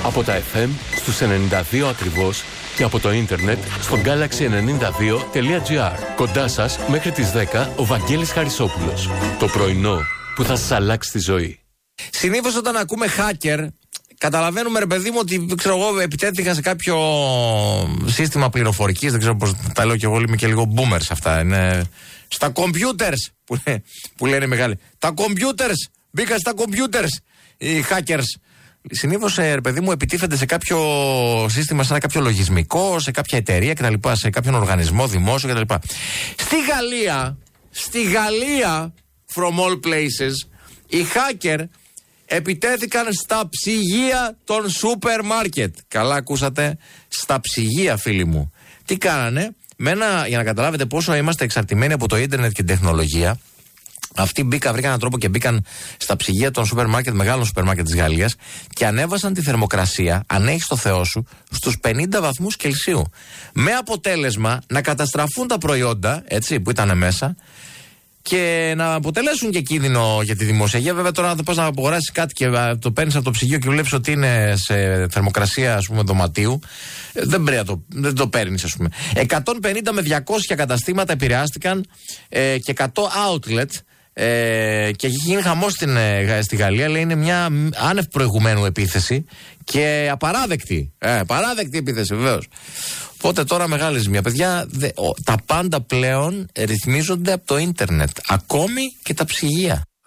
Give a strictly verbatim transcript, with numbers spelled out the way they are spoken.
Από τα εφ εμ στους ενενήντα δύο ακριβώς και από το ίντερνετ στο γκάλαξι ενενήντα δύο τελεία τζι άρ. Κοντά σας μέχρι τις δέκα ο Βαγγέλης Χαρισόπουλος. Το πρωινό που θα σας αλλάξει τη ζωή. Συνήθως όταν ακούμε hacker, καταλαβαίνουμε, ρε παιδί μου, ότι ξέρω εγώ, επιτέθηκα σε κάποιο σύστημα πληροφορικής. Δεν ξέρω πώς τα λέω κι εγώ, είμαι και λίγο boomers αυτά. Είναι στα computers που, που λένε οι μεγάλοι. Τα computers! Μπήκα στα computers οι hackers. Συνήθως, ρε παιδί μου, επιτίθενται σε κάποιο σύστημα, σαν κάποιο λογισμικό, σε κάποια εταιρεία κτλ. Σε κάποιον οργανισμό δημόσιο κτλ. Στη Γαλλία, στη Γαλλία, from all places, οι hacker επιτέθηκαν στα ψυγεία των σούπερ μάρκετ. Καλά ακούσατε, στα ψυγεία, φίλοι μου. Τι κάνανε, με ένα, για να καταλάβετε πόσο είμαστε εξαρτημένοι από το ίντερνετ και την τεχνολογία. Αυτοί μπήκαν, βρήκαν έναν τρόπο και μπήκαν στα ψυγεία των σούπερ μάρκετ, μεγάλων σούπερ μάρκετ της Γαλλίας και ανέβασαν τη θερμοκρασία, αν έχεις το Θεό σου, στους πενήντα βαθμούς Κελσίου. Με αποτέλεσμα να καταστραφούν τα προϊόντα, έτσι, που ήταν μέσα και να αποτελέσουν και κίνδυνο για τη δημόσια υγεία. Βέβαια, τώρα να το πας να αγοράσεις κάτι και το παίρνεις από το ψυγείο και βλέπεις ότι είναι σε θερμοκρασία, ας πούμε, δωματίου, δεν πρέπει να το, δεν το παίρνεις, ας πούμε. εκατόν πενήντα με διακόσια καταστήματα επηρεάστηκαν ε, και εκατό outlet. Ε, και έχει γίνει χαμός στην, ε, στη Γαλλία. Λέει είναι μια άνευ προηγουμένου επίθεση και απαράδεκτη. Ε, παράδεκτη επίθεση, βεβαίως. Οπότε τώρα μεγάλη ζημιά. Παιδιά, δε, ο, τα πάντα πλέον ρυθμίζονται από το ίντερνετ. Ακόμη και τα ψυγεία.